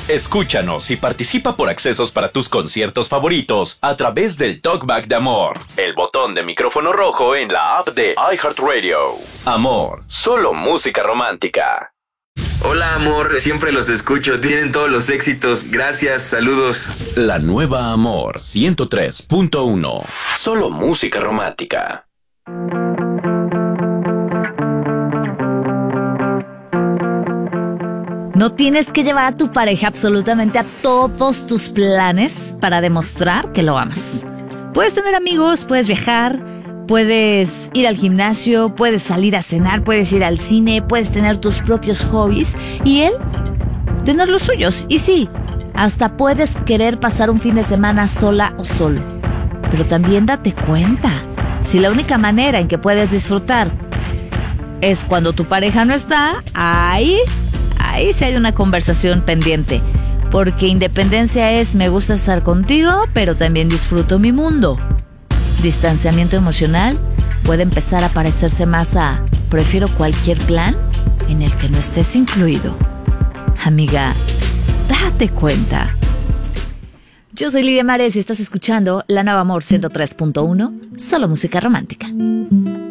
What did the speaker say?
Escúchanos y participa por accesos para tus conciertos favoritos a través del Talkback de Amor, el botón de micrófono rojo en la app de iHeartRadio. Amor, solo música romántica. Hola amor, siempre los escucho, tienen todos los éxitos, gracias, saludos. La nueva Amor 103.1, solo música romántica. No tienes que llevar a tu pareja absolutamente a todos tus planes para demostrar que lo amas. Puedes tener amigos, puedes viajar, puedes ir al gimnasio, puedes salir a cenar, puedes ir al cine, puedes tener tus propios hobbies y él tener los suyos. Y sí, hasta puedes querer pasar un fin de semana sola o solo. Pero también date cuenta, si la única manera en que puedes disfrutar es cuando tu pareja no está, ahí sí hay una conversación pendiente. Porque independencia es me gusta estar contigo, pero también disfruto mi mundo. Distanciamiento emocional puede empezar a parecerse más a prefiero cualquier plan en el que no estés incluido. Amiga, date cuenta. Yo soy Lidia Mares y estás escuchando La Nueva Amor 103.1, solo música romántica.